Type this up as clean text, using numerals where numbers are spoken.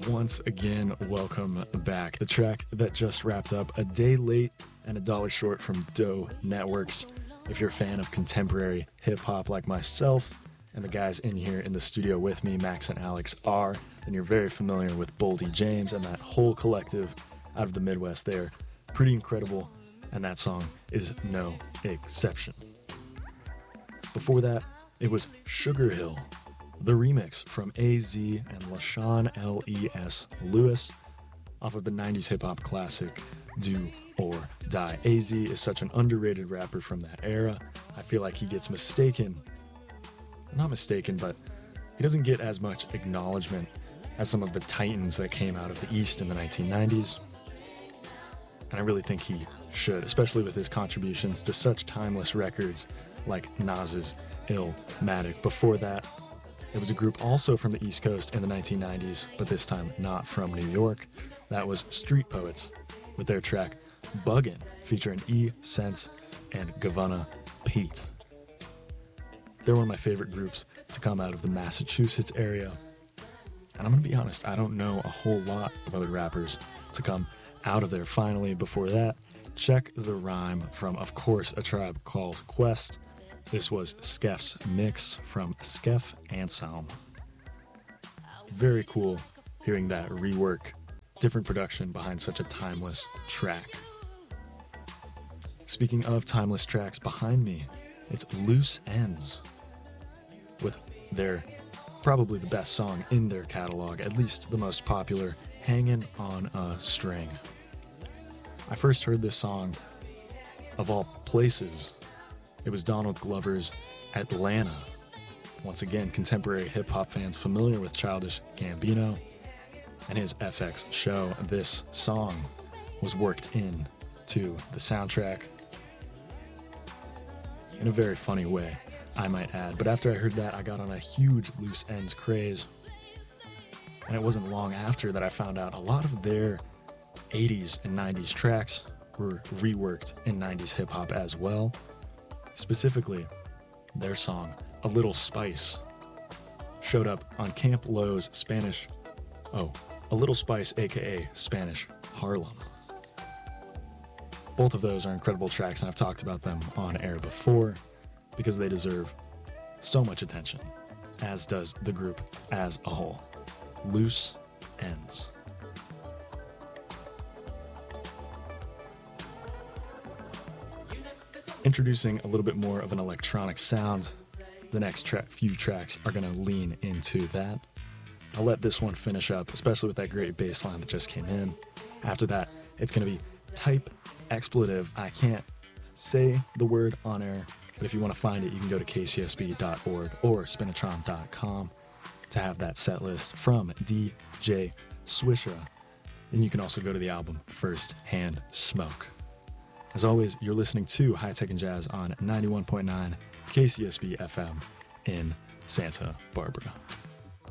once again, welcome back. The track that just wrapped up a day late and $1 short from Doe Networks. If you're a fan of contemporary hip-hop like myself and the guys in here in the studio with me, Max and Alex, are, then you're very familiar with Boldy James and that whole collective out of the Midwest there. Pretty incredible, and that song is no exception. Before that, it was Sugar Hill, the remix from AZ and LaShawn L.E.S. Lewis off of the 90s hip-hop classic Do or Die. AZ is such an underrated rapper from that era. I feel like he gets not mistaken, but he doesn't get as much acknowledgement as some of the titans that came out of the East in the 1990s. And I really think he should, especially with his contributions to such timeless records like Nas's Illmatic. Before that, it was a group also from the East Coast in the 1990s, but this time not from New York. That was Street Poets with their track Buggin', featuring E-Sense and Governor Pete. They're one of my favorite groups to come out of the Massachusetts area. And I'm going to be honest, I don't know a whole lot of other rappers to come out of there. Finally, before that, check the rhyme from, of course, A Tribe Called Quest. This was Skeff's mix from Skeff Anselm. Very cool hearing that rework, different production behind such a timeless track. Speaking of timeless tracks, behind me, it's Loose Ends with their probably the best song in their catalog, at least the most popular, Hangin' on a String. I first heard this song, of all places, it was Donald Glover's Atlanta. Once again, contemporary hip-hop fans familiar with Childish Gambino and his FX show, this song was worked in to the soundtrack in a very funny way, I might add. But after I heard that, I got on a huge Loose Ends craze. And it wasn't long after that I found out a lot of their 80s and 90s tracks were reworked in 90s hip-hop as well. Specifically, their song, A Little Spice, showed up on Camp Lo's A Little Spice, aka Spanish Harlem. Both of those are incredible tracks, and I've talked about them on air before because they deserve so much attention, as does the group as a whole. Loose Ends. Introducing a little bit more of an electronic sound. The next few tracks are going to lean into that. I'll let this one finish up, especially with that great bass line that just came in. After that, it's going to be Type Expletive. I can't say the word on air, but if you want to find it, you can go to kcsb.org or spinatron.com to have that set list from DJ Swisha. And you can also go to the album First Hand Smoke. As always, you're listening to High Tech and Jazz on 91.9 KCSB FM in Santa Barbara.